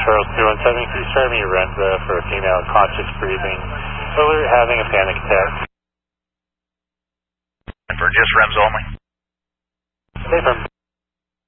Charles 217, please try me Renza for a female conscious breathing, earlier having a panic attack. For just REMS only. Okay, from